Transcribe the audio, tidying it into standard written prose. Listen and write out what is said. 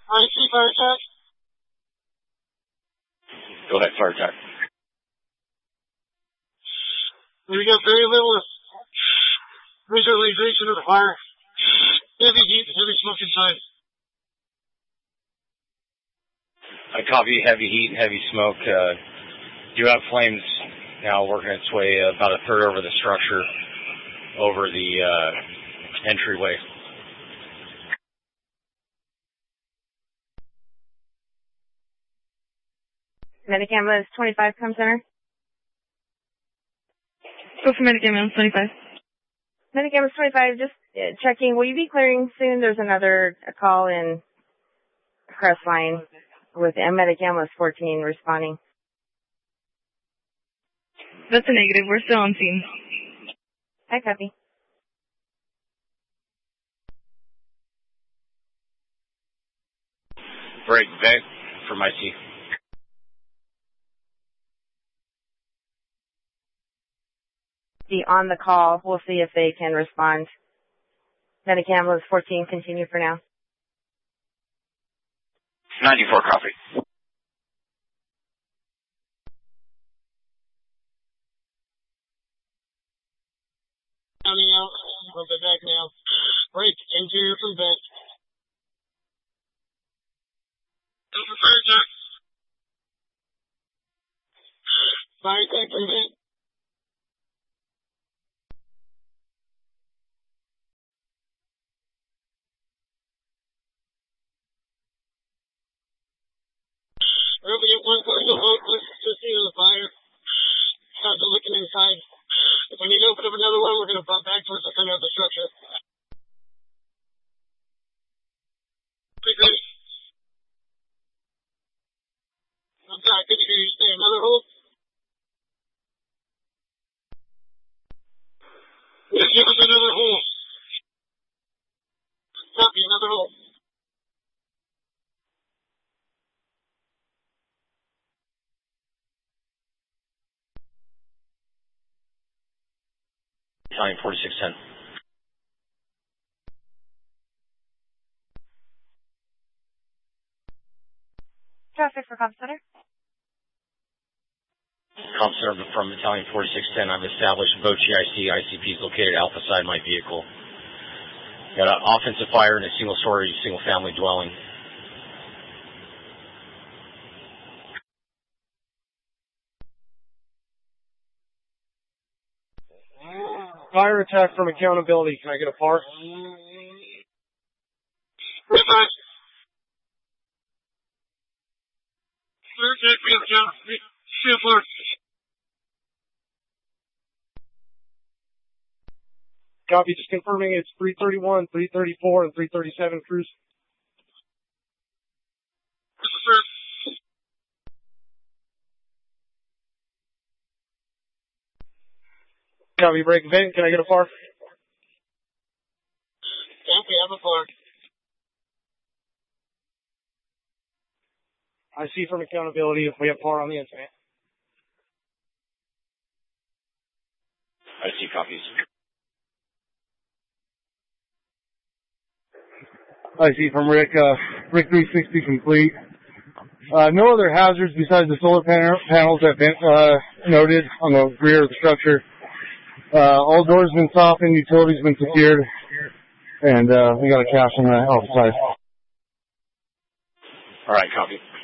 I see fire attack. Go ahead, fire attack. We got very little visualization of the fire. Heavy heat, heavy smoke inside. I copy heavy heat, heavy smoke. You have flames now working its way about a third over the structure, over the entryway. Medic ambulance 25, come center. Go for medic ambulance 25. Medic ambulance 25, just checking. Will you be clearing soon? There's another call in Crest Line with medic ambulance 14 responding. That's a negative. We're still on scene. Hi, copy. Break, vent from IC. Be on the call. We'll see if they can respond. Medic ambulance 14, continue for now. 94, copy. Coming out of the back now. Break, interior from vent. Go for fire attack. Fire attack from vent. We're going to get one person to see the fire. Start looking inside. If we need to open up another one, we're going to bump back towards the center of the structure. Okay. I'm sorry, I couldn't hear you say another hole. Just give us another hole. Copy, another hole. Battalion 4610. Traffic for Comp Center. Comp Center from Battalion 4610. I've established both GIC, ICPs located outside my vehicle. Got an offensive fire in a single-story, single-family dwelling. Fire attack from accountability. Can I get a par? Copy, just confirming it's 331, 334, and 337 crews. Copy, break event. Can I get a par? Copy, I have a par. I see from accountability if we have par on the incident. I see copies. I see from Rick, Rick 360 complete. No other hazards besides the solar panels that have been noted on the rear of the structure. All doors have been softened, utilities been secured, and we got a cache on the outside. All right, copy.